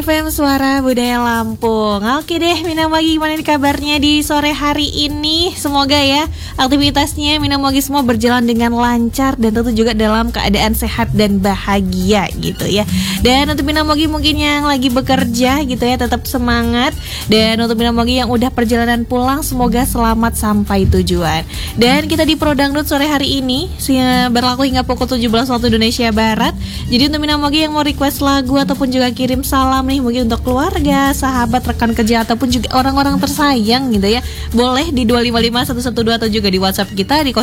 FM Suara Budaya Lampung. Oke deh, Mina Mogi, gimana nih kabarnya di sore hari ini? Semoga ya aktivitasnya Mina Mogi semua berjalan dengan lancar dan tentu juga dalam keadaan sehat dan bahagia gitu ya. Dan untuk Mina Mogi mungkin yang lagi bekerja gitu ya, tetap semangat. Dan untuk Mina Mogi yang udah perjalanan pulang, semoga selamat sampai tujuan. Dan kita di Pro Dangdut sore hari ini berlaku hingga pukul 17 waktu Indonesia Barat. Jadi untuk Mina Mogi yang mau request lagu ataupun juga kirim salam nih, mungkin untuk keluarga, sahabat, rekan kerja ataupun juga orang-orang tersayang gitu ya, boleh di 255112 atau juga di WhatsApp kita di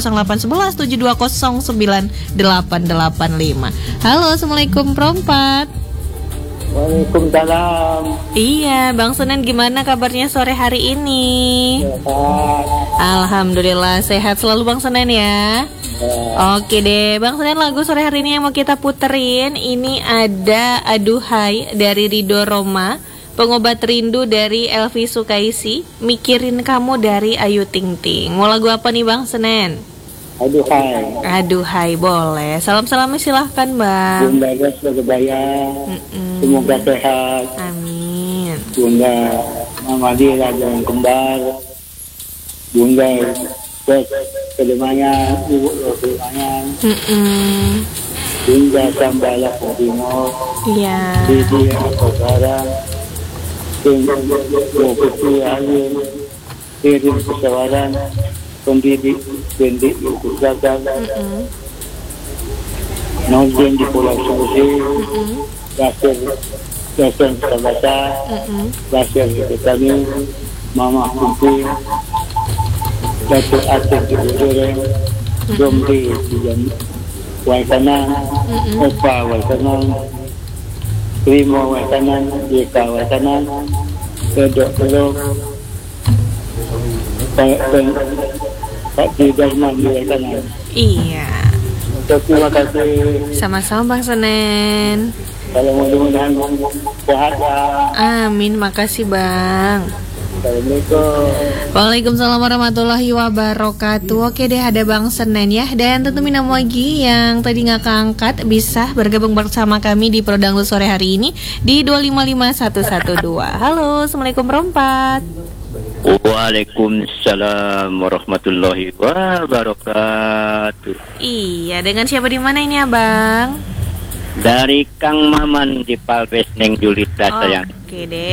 081172098885. Halo, Assalamualaikum Prompat. Waalaikumsalam. Iya, Bang Senen, gimana kabarnya sore hari ini? Sehat. Alhamdulillah sehat selalu Bang Senen ya. Oke deh, Bang Senen, lagu sore hari ini yang mau kita puterin ini ada Aduhai dari Ridho Roma, Pengobat Rindu dari Elvi Sukaisi, Mikirin Kamu dari Ayu Ting Ting. Mau lagu apa nih Bang Senen? Aduhai. Aduhai boleh. Salam-salamnya silahkan Bang. Bunda Gas Berkebaya. Semoga sehat. Amin. Bunda Mama Dira Jangan Kembar. Bunda Gas Kedemanya, Ibu Kedemanya. Bunda Sambala Timur. Iya. Didi Akobara. Bukti Alim. Kirim Kesawaran. Pendidik Bendik Kusakan. Nonton di Pulau Sulawesi. Dasar Sabata. Dasar Kami. Mama Kunti. Datuk Atik di Bujureng. Domri di Waisanan. Opa Waisanan. Primo Waisanan. Yeka Waisanan. Kedok Telok. Pak Didarman di Waisanan. Iya. Terima kasih. Sama-sama Bang Senen. Kalau mudah-mudahan sehat ya. Amin, makasih Bang. Assalamualaikum. Waalaikumsalam warahmatullahi wabarakatuh. Oke deh, ada Bang Senen ya. Dan tentu Mina Mogi yang tadi nggak keangkat bisa bergabung bersama kami di Pro Dangdut sore hari ini di 255112. Halo, Assalamualaikum Rompat. Waalaikumsalam warahmatullahi wabarakatuh. Iya, dengan siapa di mana ini Abang? Dari Kang Maman di Palbes Neng Julita sayang. Oke deh.